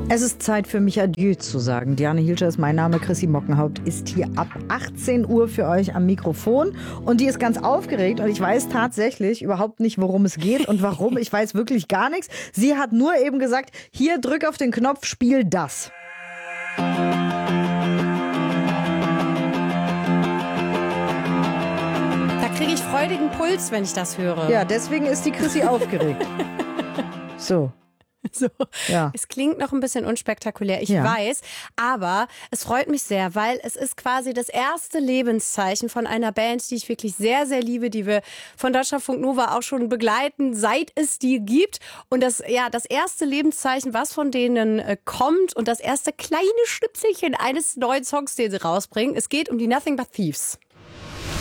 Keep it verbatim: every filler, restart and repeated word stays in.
Es ist Zeit für mich Adieu zu sagen. Diane Hielscher ist mein Name, Chrissy Mockenhaupt ist hier ab achtzehn Uhr für euch am Mikrofon und die ist ganz aufgeregt und ich weiß tatsächlich überhaupt nicht, worum es geht und warum. Ich weiß wirklich gar nichts. Sie hat nur eben gesagt, hier drück auf den Knopf, spiel das. Da kriege ich freudigen Puls, wenn ich das höre. Ja, deswegen ist die Chrissy aufgeregt. So. So. Ja. Es klingt noch ein bisschen unspektakulär, ich Ja. weiß, aber es freut mich sehr, weil es ist quasi das erste Lebenszeichen von einer Band, die ich wirklich sehr, sehr liebe, die wir von Deutschlandfunk Nova auch schon begleiten, seit es die gibt. Und das, ja, das erste Lebenszeichen, was von denen äh, kommt und das erste kleine Schnipselchen eines neuen Songs, den sie rausbringen. Es geht um die Nothing But Thieves.